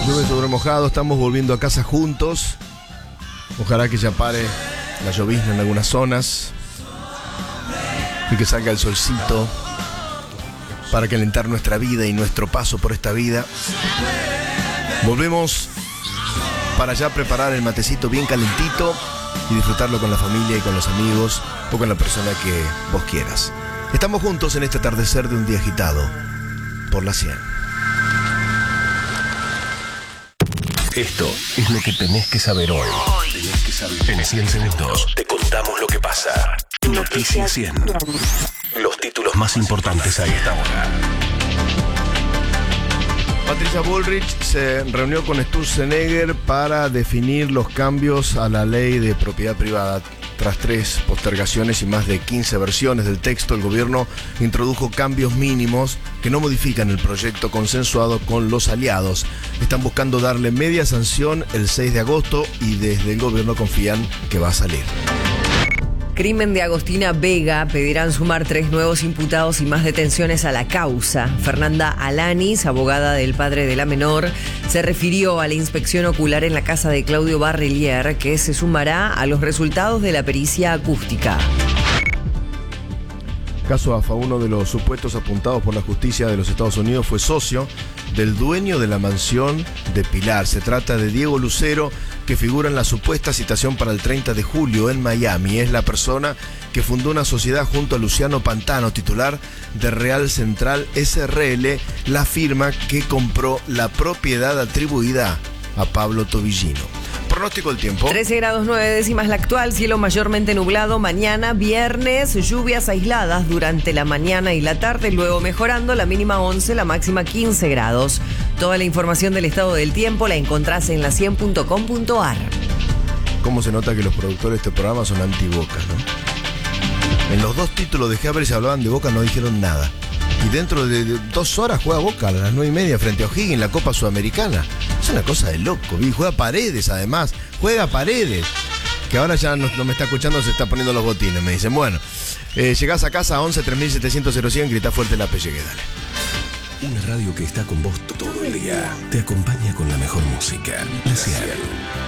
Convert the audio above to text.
Llueve sobre mojado, estamos volviendo a casa juntos. Ojalá que ya pare la llovizna en algunas zonas y que salga el solcito para calentar nuestra vida y nuestro paso por esta vida. Volvemos para ya preparar el matecito bien calentito y disfrutarlo con la familia y con los amigos o con la persona que vos quieras. Estamos juntos en este atardecer de un día agitado por la 100. Esto es lo que tenés que saber hoy. En 100 segundos te contamos lo que pasa. Noticias 100. Los títulos más importantes a esta hora. Patricia Bullrich se reunió con Sturzenegger para definir los cambios a la ley de propiedad privada. Tras 3 postergaciones y más de 15 versiones del texto, el gobierno introdujo cambios mínimos que no modifican el proyecto consensuado con los aliados. Están buscando darle media sanción el 6 de agosto y desde el gobierno confían que va a salir. Crimen de Agostina Vega. Pedirán sumar 3 nuevos imputados y más detenciones a la causa. Fernanda Alanis, abogada del padre de la menor, se refirió a la inspección ocular en la casa de Claudio Barrelier, que se sumará a los resultados de la pericia acústica. Caso AFA, uno de los supuestos apuntados por la justicia de los Estados Unidos fue socio del dueño de la mansión de Pilar. Se trata de Diego Lucero, que figura en la supuesta citación para el 30 de julio en Miami. Es la persona que fundó una sociedad junto a Luciano Pantano, titular de Real Central SRL, la firma que compró la propiedad atribuida a Pablo Tobillino. Pronóstico del tiempo. 13 grados 9 décimas la actual, cielo mayormente nublado. Mañana, viernes, lluvias aisladas durante la mañana y la tarde, luego mejorando, la mínima 11, la máxima 15 grados. Toda la información del estado del tiempo la encontrás en la100.com.ar. ¿Cómo se nota que los productores de este programa son anti-Boca, no? En los 2 títulos de Haber se hablaban de Boca, no dijeron nada. Y dentro de 2 horas juega Boca a las 9:30 frente a O'Higgins en la Copa Sudamericana. Es una cosa de loco, ¿vi? Juega Paredes además, juega Paredes. Que ahora ya no me está escuchando, se está poniendo los botines. Me dicen, bueno, llegás a casa a 11 3700 0100, grita fuerte la pellegue, dale. Una radio que está con vos todo el día. Te acompaña con la mejor música. La 100.